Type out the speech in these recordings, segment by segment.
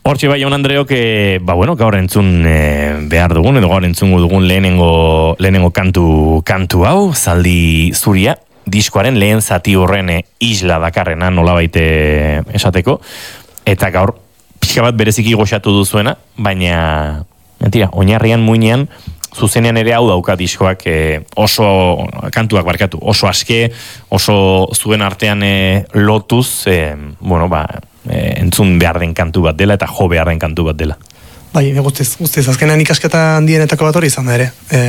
Hortxe bai, Jaun Andreok, gaur entzun behar dugun, edo gaur entzungo dugun lehenengo kantu hau, Zaldi Zuria, diskoaren lehen zati horren isla dakarrena nolabait esateko, eta gaur pixka bat bereziki goxatu duzuena, baina, mentira, oinarrian muinean, zuzenean ere hau dauka diskoak kantuak barkatu, oso aske, oso zuen artean lotuz, entzun behar den kantu bat dela eta jo behar den kantu bat dela. Bai, guztiz, azkenean ikasketa handienetako bat hori izan da ere.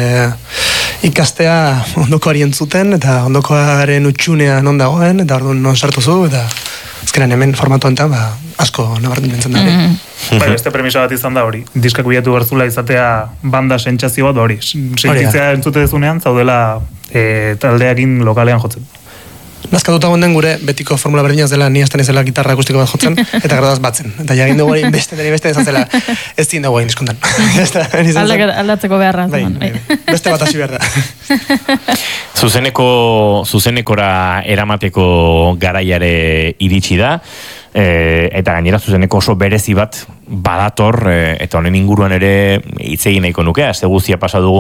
Ikastea ondokoari entzuten eta ondokoaren utxunean non dagoen, eta orduan non sartu zu, eta azkenean hemen formatu enten, asko nabarmentzen da ere. Beste premisa bat izan da hori. Diskak bilatu berzula izatea banda sentsazio bat hori. Sentitzea entzute dezunean, zaudela taldeakin lokalean jotzen. Nazkatuta gonden gure betiko formula berdinaz dela ni hasten ezela gitarra akustiko bat jotzen, eta gradaz batzen. Eta jagin dugu hori beste izan zela, ez zin dugu egin diskontan. Aldatzeko beharra. Beste bat hasi behar da. Zuzenekora eramateko garaiare iritsi da, eta gainera zuzeneko oso berezi bat badator, eta honen inguruan ere hitz egin nahiko nuke, aste guztia pasa dugu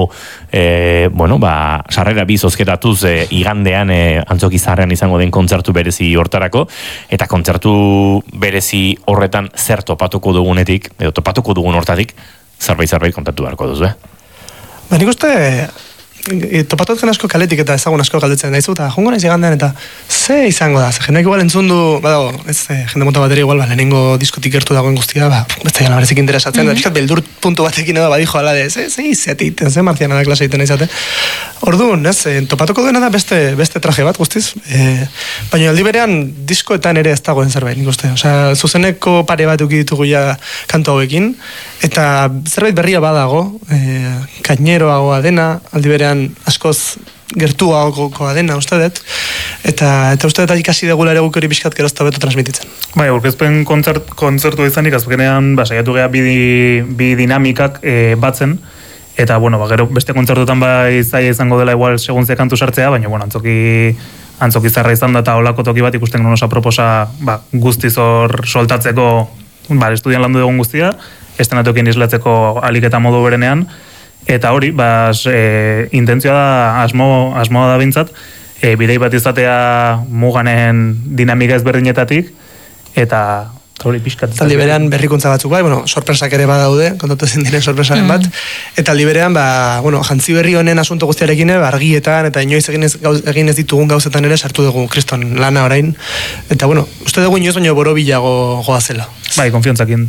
sarrera bi zozketatuz igandean Antzoki Zaharrean izango den kontzertu berezi hortarako, eta kontzertu berezi horretan zer topatuko dugunetik, edo topatuko dugun hortatik, zerbait kontatu beharko duzu, Nik uste topatutzen asko kaletik eta ezagun asko galdetzen daizu, eta jongo naiz igandean eta ze izango da, jendeak igual entzun du, jende mota bateri igual, lehenengo diskotik gertu dagoen guztia, beste jala berezik interesatzen, da pixkat beldur puntu batekin edo badijo ala de, ze izatit, ze marziana da klase egiten izate. Orduan, topatuko duena da beste traje bat guztiz, baina aldi berean diskoetan ere ez dagoen zerbait, nik uste, zuzeneko pare bat ditugu ja kantu hauekin, eta zerbait berria badago, kaineroagoa dena, aldi berean askoz gertuagokoa dena, uste dut, eta uste dut ikasi degula ere guk hori pixkat gerozta beto transmititzen. Bai, aurkezpen kontzertu izanik, azkenean, saiatu geha bi dinamikak batzen, eta, gero beste kontzertutan zaila izango dela igual segun ze kantu sartzea, baina, Antzoki Zaharra izan da eta olako toki bat ikusten genuen osa proposa guztiz hor soltatzeko, estudian landu dugun guztia, estenatokien islatzeko alik eta modu berenean, eta hori, intentzioa da, asmoa da bintzat, bidei bat izatea muganen dinamika ezberdinetatik, eta hori pixkat. Aldi berean berrikuntza batzuk bai, sorpresak ere badaude, kontatu ezin diren sorpresaren bat, eta aldi berean, jantzi berri honen asunto guztiarekin, argietan, eta inoiz egin ez ditugun gauzetan ere sartu dugu kriston lana orain, eta uste dugu inoiz baino borobilago goazela. Bai, konfiantzakin.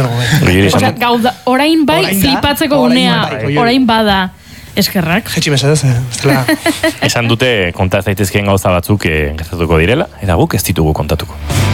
Orain bai, flipatzeko unea, orain bada. Eskerrak. Jetxi mesedez, esan dute konta ez daitezkeen gauza batzuk gertatuko direla, eta guk ez ditugu kontatuko.